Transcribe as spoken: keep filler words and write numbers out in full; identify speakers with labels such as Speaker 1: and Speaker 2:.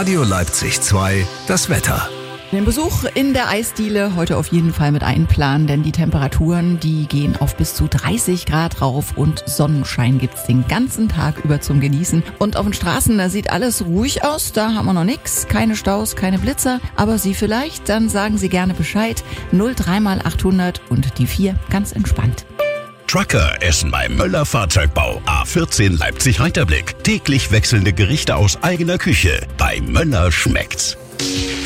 Speaker 1: Radio Leipzig zwei, das Wetter.
Speaker 2: Den Besuch in der Eisdiele heute auf jeden Fall mit einplanen, denn die Temperaturen, die gehen auf bis zu dreißig Grad rauf und Sonnenschein gibt's den ganzen Tag über zum Genießen. Und auf den Straßen, da sieht alles ruhig aus, da haben wir noch nix, keine Staus, keine Blitzer, aber Sie vielleicht, dann sagen Sie gerne Bescheid, null drei mal achthundert und die vier ganz entspannt.
Speaker 1: Trucker essen bei Möller Fahrzeugbau A vierzehn Leipzig-Reiterblick. Täglich wechselnde Gerichte aus eigener Küche. Bei Möller schmeckt's.